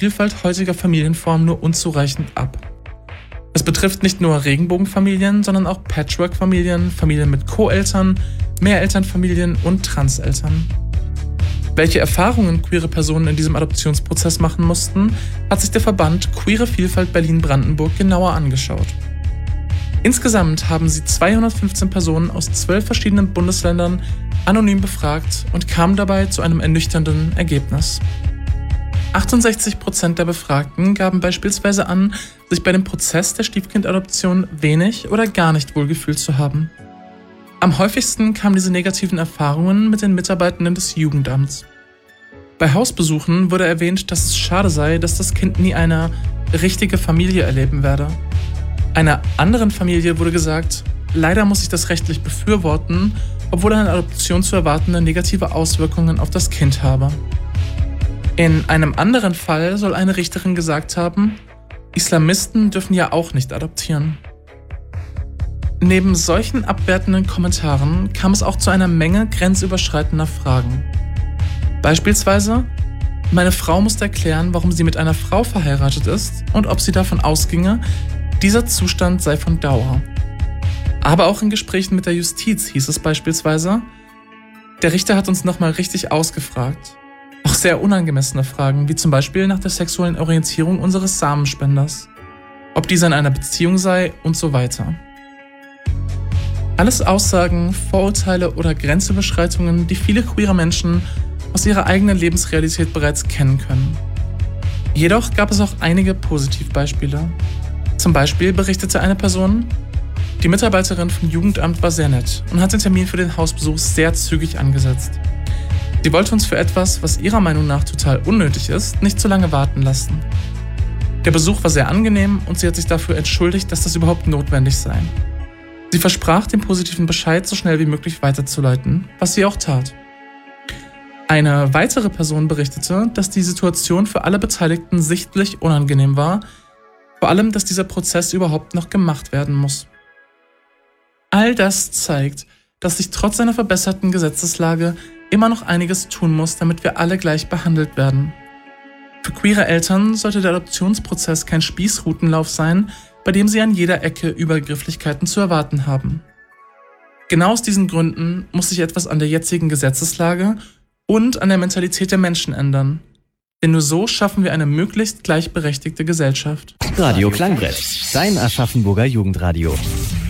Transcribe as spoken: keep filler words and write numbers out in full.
Vielfalt heutiger Familienformen nur unzureichend ab. Das betrifft nicht nur Regenbogenfamilien, sondern auch Patchwork-Familien, Familien mit Co-Eltern, Mehrelternfamilien und Transeltern. Welche Erfahrungen queere Personen in diesem Adoptionsprozess machen mussten, hat sich der Verband Queere Vielfalt Berlin-Brandenburg genauer angeschaut. Insgesamt haben sie zweihundertfünfzehn Personen aus zwölf verschiedenen Bundesländern anonym befragt und kamen dabei zu einem ernüchternden Ergebnis. achtundsechzig Prozent der Befragten gaben beispielsweise an, sich bei dem Prozess der Stiefkindadoption wenig oder gar nicht wohlgefühlt zu haben. Am häufigsten kamen diese negativen Erfahrungen mit den Mitarbeitenden des Jugendamts. Bei Hausbesuchen wurde erwähnt, dass es schade sei, dass das Kind nie eine richtige Familie erleben werde. Einer anderen Familie wurde gesagt, leider muss ich das rechtlich befürworten, obwohl eine Adoption zu erwartende negative Auswirkungen auf das Kind habe. In einem anderen Fall soll eine Richterin gesagt haben, Islamisten dürfen ja auch nicht adoptieren. Neben solchen abwertenden Kommentaren kam es auch zu einer Menge grenzüberschreitender Fragen. Beispielsweise, meine Frau musste erklären, warum sie mit einer Frau verheiratet ist und ob sie davon ausginge, dieser Zustand sei von Dauer. Aber auch in Gesprächen mit der Justiz hieß es beispielsweise, der Richter hat uns nochmal richtig ausgefragt. Auch sehr unangemessene Fragen, wie zum Beispiel nach der sexuellen Orientierung unseres Samenspenders, ob dieser in einer Beziehung sei und so weiter. Alles Aussagen, Vorurteile oder Grenzüberschreitungen, die viele queere Menschen aus ihrer eigenen Lebensrealität bereits kennen können. Jedoch gab es auch einige Positivbeispiele. Zum Beispiel berichtete eine Person, die Mitarbeiterin vom Jugendamt war sehr nett und hat den Termin für den Hausbesuch sehr zügig angesetzt. Sie wollte uns für etwas, was ihrer Meinung nach total unnötig ist, nicht zu lange warten lassen. Der Besuch war sehr angenehm und sie hat sich dafür entschuldigt, dass das überhaupt notwendig sei. Sie versprach, den positiven Bescheid so schnell wie möglich weiterzuleiten, was sie auch tat. Eine weitere Person berichtete, dass die Situation für alle Beteiligten sichtlich unangenehm war, vor allem, dass dieser Prozess überhaupt noch gemacht werden muss. All das zeigt, dass sich trotz einer verbesserten Gesetzeslage immer noch einiges tun muss, damit wir alle gleich behandelt werden. Für queere Eltern sollte der Adoptionsprozess kein Spießrutenlauf sein, bei dem sie an jeder Ecke Übergrifflichkeiten zu erwarten haben. Genau aus diesen Gründen muss sich etwas an der jetzigen Gesetzeslage und an der Mentalität der Menschen ändern. Denn nur so schaffen wir eine möglichst gleichberechtigte Gesellschaft. Radio Klangbrett, dein Aschaffenburger Jugendradio.